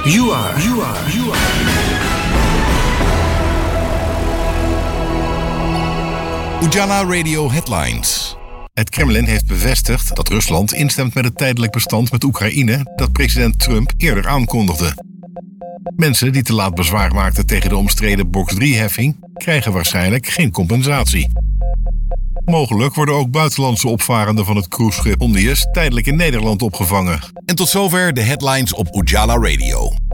You are. Ujala Radio Headlines. Het Kremlin heeft bevestigd dat Rusland instemt met het tijdelijk bestand met Oekraïne dat president Trump eerder aankondigde. Mensen die te laat bezwaar maakten tegen de omstreden Box 3-heffing krijgen waarschijnlijk geen compensatie. Mogelijk worden ook buitenlandse opvarenden van het cruiseschip Ondius tijdelijk in Nederland opgevangen. En tot zover de headlines op Ujala Radio.